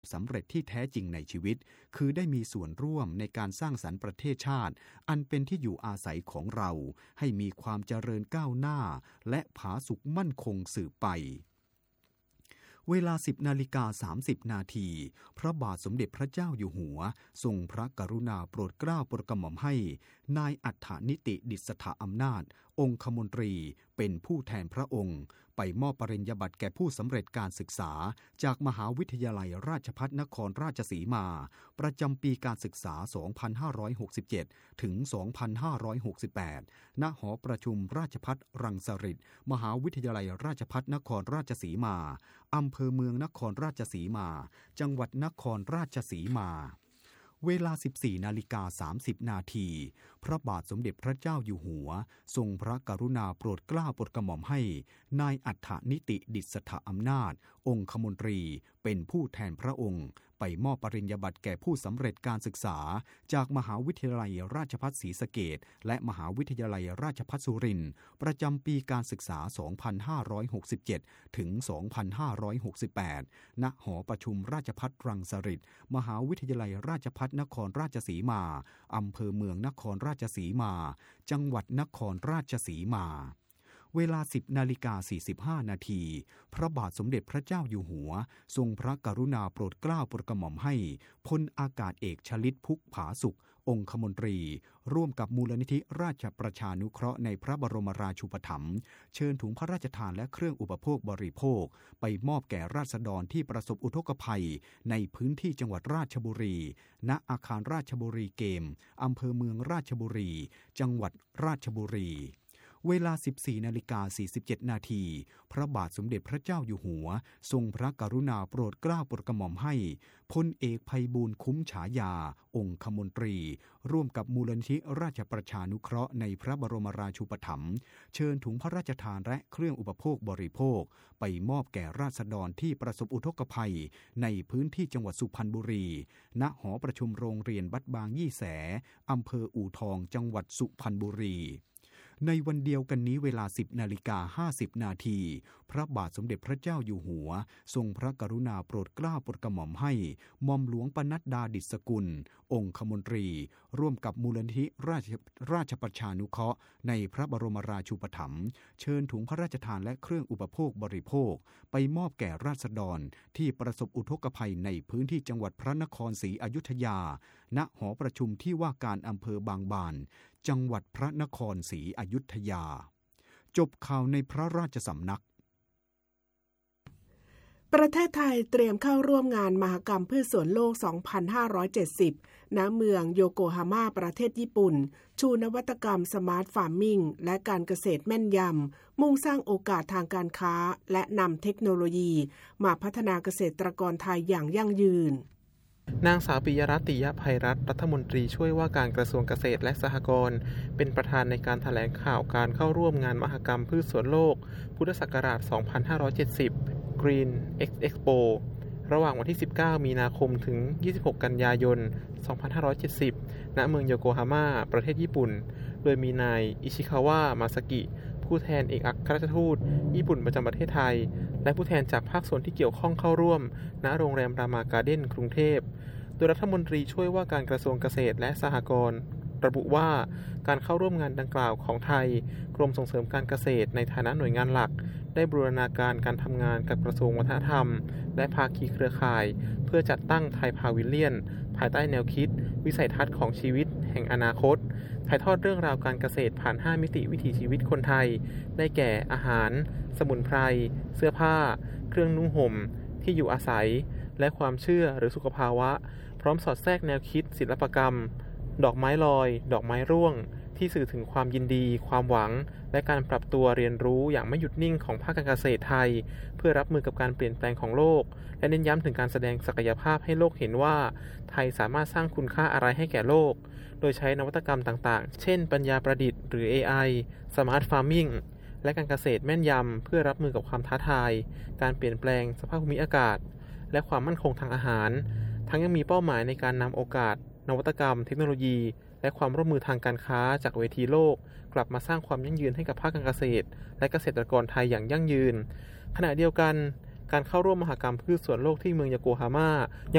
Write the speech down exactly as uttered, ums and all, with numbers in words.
สำเร็จที่แท้จริงในชีวิตคือได้มีส่วนร่วมในการสร้างสรรค์ประเทศชาติอันเป็นที่อยู่อาศัยของเราให้มีความเจริญก้าวหน้าและผาสุกมั่นคงสืบไปเวลา สิบนาฬิกาสามสิบนาทีพระบาทสมเด็จพระเจ้าอยู่หัวทรงพระกรุณาโปรดเกล้าโปรดกระหม่อมให้นายอัฏฐนิติดิษฐอำนาจองคมนตรีเป็นผู้แทนพระองค์ไปมอบปริญญาบัตรแก่ผู้สำเร็จการศึกษาจากมหาวิทยาลัยราชภัฏนครราชสีมาประจำปีการศึกษา สองพันห้าร้อยหกสิบเจ็ด ถึง สองพันห้าร้อยหกสิบแปด ณ หอประชุมราชภัฏรังสฤษฎ์มหาวิทยาลัยราชภัฏนครราชสีมาอำเภอเมืองนครราชสีมาจังหวัดนครราชสีมาเวลา สิบสี่นาฬิกาสามสิบนาทีพระบาทสมเด็จพระเจ้าอยู่หัวทรงพระกรุณาโปรดเกล้าโปรดกระหม่อมให้นายอัฏฐนิติดิษฐอำนาจองคมนตรีเป็นผู้แทนพระองค์ไปมอบปริญญาบัตรแก่ผู้สำเร็จการศึกษาจากมหาวิทยาลัยราชภัฏศรีสะเกษและมหาวิทยาลัยราชภัฏสุรินทร์ประจำปีการศึกษา สองพันห้าร้อยหกสิบเจ็ด ถึง สองพันห้าร้อยหกสิบแปด ณ หอประชุมราชภัฏรังสฤษฎ์มหาวิทยาลัยราชภัฏนครราชสีมาอำเภอเมืองนครราชสีมาจังหวัดนครราชสีมาเวลา สิบนาฬิกาสี่สิบห้านาทีพระบาทสมเด็จพระเจ้าอยู่หัวทรงพระกรุณาโปรดเกล้าโปรดกระหม่อมให้พลอากาศเอกชลิตพุกผาสุกองคมนตรีร่วมกับมูลนิธิราชประชานุเคราะห์ในพระบรมราชูปถัมภ์เชิญถุงพระราชทานและเครื่องอุปโภคบริโภคไปมอบแก่ราษฎรที่ประสบอุทกภัยในพื้นที่จังหวัดราชบุรีณอาคารราชบุรีเกมอำเภอเมืองราชบุรีจังหวัดราชบุรีเวลา สิบสี่นาฬิกาสี่สิบเจ็ดนาทีพระบาทสมเด็จพระเจ้าอยู่หัวทรงพระกรุณาโปรดเกล้าโปรดกระหม่อมให้พลเอกไพบูลย์คุ้มฉายาองคมนตรีร่วมกับมูลนิธิราชประชานุเคราะห์ในพระบรมราชูปถัมภ์เชิญถุงพระราชทานและเครื่องอุปโภคบริโภคไปมอบแก่ราษฎรที่ประสบอุทกภัยในพื้นที่จังหวัดสุพรรณบุรีณหอประชุมโรงเรียนวัดบางยี่แสอำเภออู่ทองจังหวัดสุพรรณบุรีในวันเดียวกันนี้เวลา สิบนาฬิกาห้าสิบนาทีพระบาทสมเด็จพระเจ้าอยู่หัวทรงพระกรุณาโปรดเกล้าโปรดกระหม่อมให้หม่อมหลวงปนัดดาดิษกุลองคมนตรีร่วมกับมูลนิธิราชราชประชานุเคราะห์ในพระบรมราชูปถัมภ์เชิญถุงพระราชทานและเครื่องอุปโภคบริโภคไปมอบแก่ราษฎรที่ประสบอุทกภัยในพื้นที่จังหวัดพระนครศรีอยุธยาณหอประชุมที่ว่าการอำเภอบางบานจังหวัดพระนครศรีอยุธยาจบข่าวในพระราชสำนักประเทศไทยเตรียมเข้าร่วมงานมหกรรมพืชสวนโลก สองพันห้าร้อยเจ็ดสิบ ณ เมืองโยโกฮาม่าประเทศญี่ปุ่นชูนวัตกรรมสมาร์ทฟาร์มมิ่งและการเกษตรแม่นยำมุ่งสร้างโอกาสทางการค้าและนำเทคโนโลยีมาพัฒนาเกษตรกรไทยอย่างยั่งยืนนางสาวปิยรัตน์ ติยไพรัตน์รัฐมนตรีช่วยว่าการกระทรวงเกษตรและสหกรณ์เป็นประธานในการแถลงข่าวการเข้าร่วมงานมหกรรมพืชสวนโลกพุทธศักราช สองพันห้าร้อยเจ็ดสิบ Green X Expo ระหว่างวันที่ สิบเก้า มีนาคมถึง ยี่สิบหก กันยายน สองพันห้าร้อยเจ็ดสิบ ณ เมืองโยโกฮาม่าประเทศญี่ปุ่นโดยมีนายอิชิคาวะ มาซากิผู้แทนเอกอัครราชทูตญี่ปุ่นประจำประเทศไทยและผู้แทนจากภาคส่วนที่เกี่ยวข้องเข้าร่วมณ โรงแรมรามาการ์เด้นกรุงเทพโดยรัฐมนตรีช่วยว่าการกระทรวงเกษตรและสหกรณ์ระบุว่าการเข้าร่วมงานดังกล่าวของไทยกรมส่งเสริมการเกษตรในฐานะหน่วยงานหลักได้บูรณาการการทำงานกับกระทรวงวัฒนธรรมและภาคีเครือข่ายเพื่อจัดตั้งไทยพาวิลเลียนภายใต้แนวคิดวิสัยทัศน์ของชีวิตแห่งอนาคตถ่ายทอดเรื่องราวการเกษตรผ่านห้ามิติวิถีชีวิตคนไทยได้แก่อาหารสมุนไพรเสื้อผ้าเครื่องนุ่งห่มที่อยู่อาศัยและความเชื่อหรือสุขภาวะพร้อมสอดแทรกแนวคิดศิลปกรรมดอกไม้ลอยดอกไม้ร่วงที่สื่อถึงความยินดีความหวังและการปรับตัวเรียนรู้อย่างไม่หยุดนิ่งของภาคการเกษตรไทยเพื่อรับมือกับการเปลี่ยนแปลงของโลกและเน้นย้ำถึงการแสดงศักยภาพให้โลกเห็นว่าไทยสามารถสร้างคุณค่าอะไรให้แก่โลกโดยใช้นวัตกรรมต่างๆเช่นปัญญาประดิษฐ์หรือ เอ ไอ Smart Farming และการเกษตรแม่นยำเพื่อรับมือกับความท้าทายการเปลี่ยนแปลงสภาพภูมิอากาศและความมั่นคงทางอาหารทั้งยังมีเป้าหมายในการนำโอกาสนวัตกรรมเทคโนโลยีและความร่วมมือทางการค้าจากเวทีโลกกลับมาสร้างความยั่งยืนให้กับภาคการเกษตรและเกษตรกรไทยอย่างยั่งยืนขณะเดียวกันการเข้าร่วมมหกรรมพืชสวนโลกที่เมืองโยโกฮาม่า